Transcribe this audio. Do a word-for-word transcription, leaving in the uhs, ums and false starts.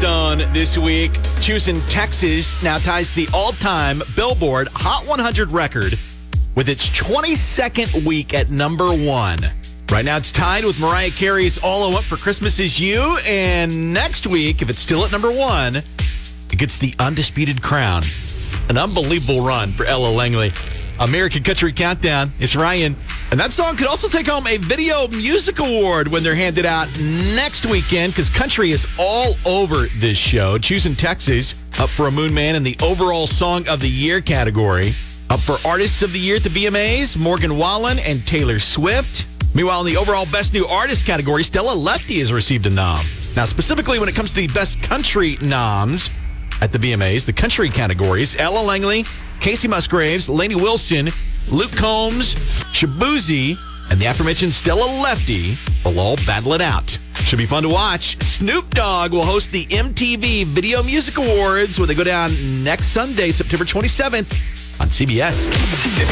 Stone this week. Choosing Texas now ties the all-time Billboard Hot one hundred record with its twenty-second week at number one. Right now it's tied with Mariah Carey's All I Want for Christmas Is You. And next week, if it's still at number one, it gets the undisputed crown. An unbelievable run for Ella Langley. American Country Countdown. It's Ryan. And that song could also take home a Video Music Award when they're handed out next weekend, because country is all over this show. Choosing Texas up for a Moon Man in the overall Song of the Year category. Up for Artists of the Year at the V M As, Morgan Wallen and Taylor Swift. Meanwhile, in the overall Best New Artist category, Stella Lefty has received a nom. Now, specifically when it comes to the Best Country noms at the V M As, the country categories, Ella Langley, Casey Musgraves, Lainey Wilson, Luke Combs, Shabuzi, and the aforementioned Stella Lefty will all battle it out. Should be fun to watch. Snoop Dogg will host the M T V Video Music Awards, where they go down next Sunday, September twenty-seventh on C B S.